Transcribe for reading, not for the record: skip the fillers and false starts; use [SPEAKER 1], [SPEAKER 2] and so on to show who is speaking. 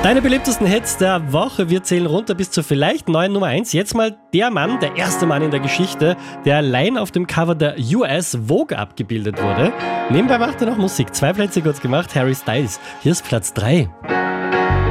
[SPEAKER 1] Deine beliebtesten Hits der Woche. Wir zählen runter bis zur vielleicht neuen Nummer 1. Jetzt mal der Mann, der erste Mann in der Geschichte, der allein auf dem Cover der US Vogue abgebildet wurde. Nebenbei macht er noch Musik. 2 Plätze kurz gemacht. Harry Styles. Hier ist Platz 3.